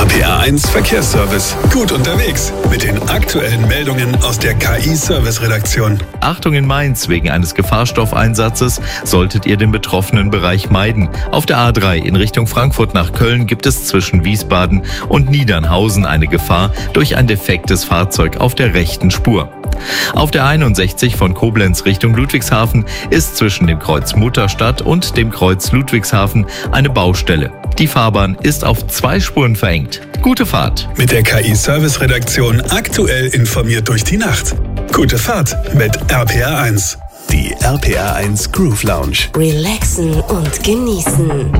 RPA1 Verkehrsservice. Gut unterwegs mit den aktuellen Meldungen aus der KI-Service-Redaktion. Achtung in Mainz, wegen eines Gefahrstoffeinsatzes solltet ihr den betroffenen Bereich meiden. Auf der A3 in Richtung Frankfurt nach Köln gibt es zwischen Wiesbaden und Niedernhausen eine Gefahr durch ein defektes Fahrzeug auf der rechten Spur. Auf der 61 von Koblenz Richtung Ludwigshafen ist zwischen dem Kreuz Mutterstadt und dem Kreuz Ludwigshafen eine Baustelle. Die Fahrbahn ist auf 2 Spuren verengt. Gute Fahrt. Mit der KI-Service-Redaktion aktuell informiert durch die Nacht. Gute Fahrt mit RPA1. Die RPA1 Groove Lounge. Relaxen und genießen.